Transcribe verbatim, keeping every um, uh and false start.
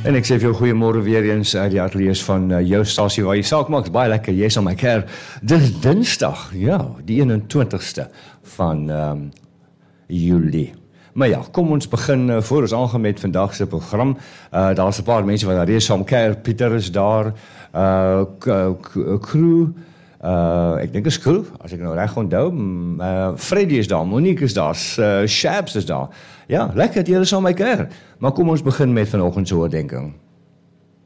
En ek sê vir jou goeiemôre weer eens uit die ateljee van uh, jou stasie waar jy saak maak, baie lekker, jy is aan my ker. Dis Dinsdag, ja, die eenentwintigste van um, Julie. Maar ja, kom ons begin uh, voor ons aangaan met vandag se program. Uh, daar is 'n paar mense wat daar reeds saam ker, Pieter is daar, uh, crew, uh, ek dink is crew, as ek nou reg onthou, uh, Freddy is daar, Monique is daar, uh, Shabs is daar. Ja, lekker dat julle saam my ker. Maar kom ons begin met vanoggend se oordeenking.